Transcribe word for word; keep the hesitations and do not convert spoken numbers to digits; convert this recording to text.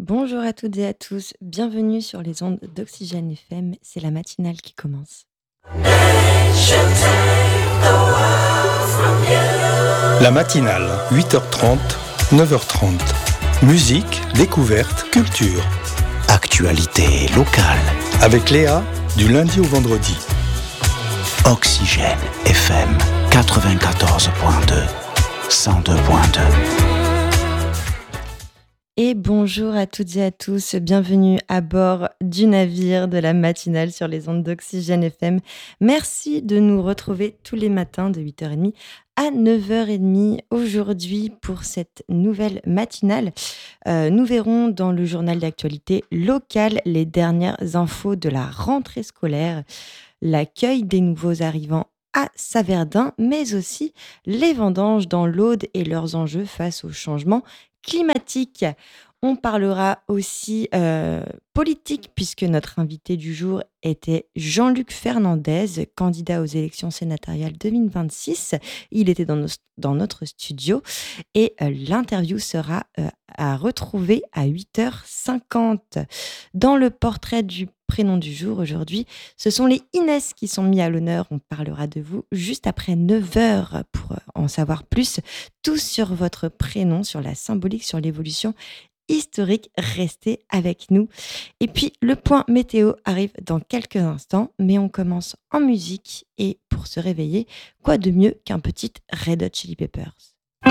Bonjour à toutes et à tous, bienvenue sur les ondes d'Oxygène F M, c'est la matinale qui commence. La matinale, huit heures trente, neuf heures trente. Musique, découverte, culture. Actualité locale. Avec Léa, du lundi au vendredi. Oxygène F M quatre-vingt-quatorze virgule deux, cent deux virgule deux. Et bonjour à toutes et à tous, bienvenue à bord du navire de la matinale sur les ondes d'Oxygène F M. Merci de nous retrouver tous les matins de huit heures trente à neuf heures trente aujourd'hui pour cette nouvelle matinale. Euh, nous verrons dans le journal d'actualité locale les dernières infos de la rentrée scolaire, l'accueil des nouveaux arrivants à Saverdun, mais aussi les vendanges dans l'Aude et leurs enjeux face au changement climatique. On parlera aussi euh, politique puisque notre invité du jour était Jean-Luc Fernandez, candidat aux élections sénatoriales deux mille vingt-six. Il était dans, nos, dans notre studio et euh, l'interview sera euh, à retrouver à huit heures cinquante. Dans le portrait du prénom du jour aujourd'hui, ce sont les Inès qui sont mis à l'honneur. On parlera de vous juste après neuf heures pour en savoir plus, tout sur votre prénom, sur la symbolique, sur l'évolution historique. Restez avec nous. Et puis, le point météo arrive dans quelques instants, mais on commence en musique. Et pour se réveiller, quoi de mieux qu'un petit Red Hot Chili Peppers ?